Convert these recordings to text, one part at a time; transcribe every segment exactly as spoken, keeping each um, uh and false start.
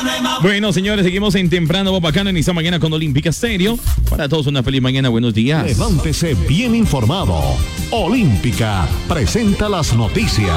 Bueno, señores, seguimos en Temprano Bacano en esta mañana con Olímpica Estéreo. Para todos una feliz mañana, buenos días. Levántese bien informado. Olímpica presenta las noticias.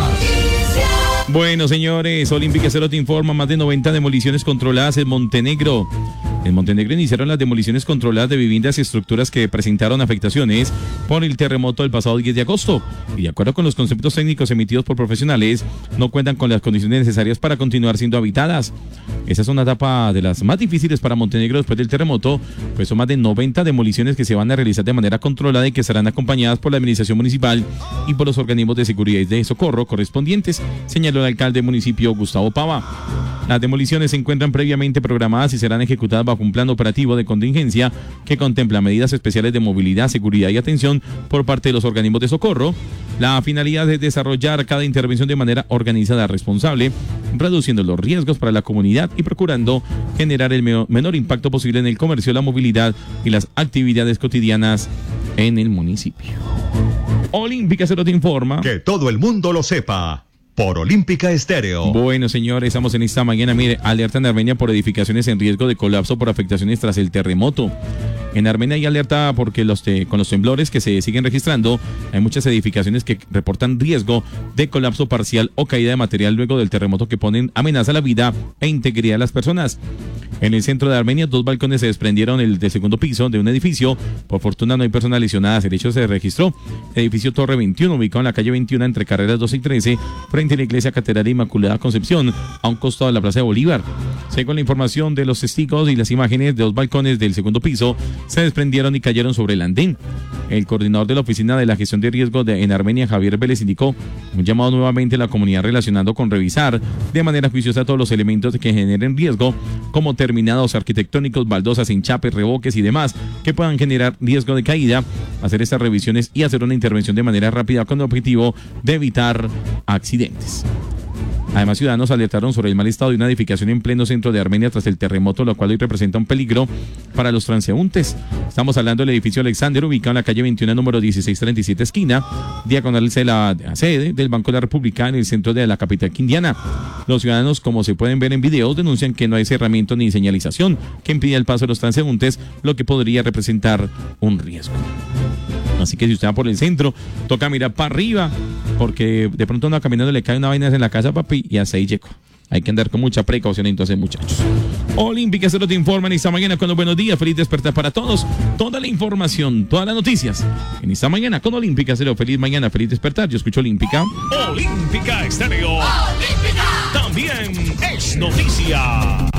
Bueno, señores, Olímpica Estéreo te informa, más de noventa demoliciones controladas en Montenegro. En Montenegro iniciaron las demoliciones controladas de viviendas y estructuras que presentaron afectaciones por el terremoto del pasado diez de agosto. Y de acuerdo con los conceptos técnicos emitidos por profesionales, no cuentan con las condiciones necesarias para continuar siendo habitadas. Esa es una etapa de las más difíciles para Montenegro después del terremoto, pues son más de noventa demoliciones que se van a realizar de manera controlada y que serán acompañadas por la administración municipal y por los organismos de seguridad y de socorro correspondientes, señaló el alcalde del municipio, Gustavo Pava. Las demoliciones se encuentran previamente programadas y serán ejecutadas bajo un plan operativo de contingencia que contempla medidas especiales de movilidad, seguridad y atención por parte de los organismos de socorro. La finalidad es desarrollar cada intervención de manera organizada, responsable, reduciendo los riesgos para la comunidad y procurando generar el menor impacto posible en el comercio, la movilidad y las actividades cotidianas en el municipio. Olímpica Cero te informa. Que todo el mundo lo sepa. Por Olímpica Estéreo. Bueno, señores, estamos en esta mañana. Mire, alerta en Armenia por edificaciones en riesgo de colapso por afectaciones tras el terremoto. En Armenia hay alerta porque los te, con los temblores que se siguen registrando, hay muchas edificaciones que reportan riesgo de colapso parcial o caída de material luego del terremoto que ponen amenaza la vida e integridad de las personas. En el centro de Armenia, dos balcones se desprendieron el del segundo piso de un edificio. Por fortuna no hay personas lesionadas. El hecho se registró. Edificio Torre veintiuno, ubicado en la calle veintiuno entre carreras doce y trece, frente a la iglesia Catedral de Inmaculada Concepción, a un costado de la Plaza de Bolívar. Según la información de los testigos y las imágenes, de dos balcones del segundo piso se desprendieron y cayeron sobre el andén. El coordinador de la Oficina de la Gestión de Riesgos de, en Armenia, Javier Vélez, indicó un llamado nuevamente a la comunidad relacionado con revisar de manera juiciosa todos los elementos que generen riesgo, como terminados arquitectónicos, baldosas, hinchapes, revoques y demás que puedan generar riesgo de caída, hacer estas revisiones y hacer una intervención de manera rápida con el objetivo de evitar accidentes. Además, ciudadanos alertaron sobre el mal estado de una edificación en pleno centro de Armenia tras el terremoto, lo cual hoy representa un peligro para los transeúntes. Estamos hablando del edificio Alexander, ubicado en la calle veintiuno, número dieciséis treinta y siete, esquina, diagonal de la sede del Banco de la República en el centro de la capital quindiana. Los ciudadanos, como se pueden ver en videos, denuncian que no hay cerramiento ni señalización que impide el paso de los transeúntes, lo que podría representar un riesgo. Así que si usted va por el centro, toca mirar para arriba, porque de pronto anda caminando, le cae una vaina en la casa, papi, y hasta ahí llegó. Hay que andar con mucha precaución entonces, muchachos. Olímpica Cero te informan esta mañana con los buenos días. Feliz despertar para todos. Toda la información, todas las noticias en esta mañana con Olímpica Cero. Feliz mañana, feliz despertar. Yo escucho Olímpica. Olímpica Estéreo. Olímpica. También es noticia.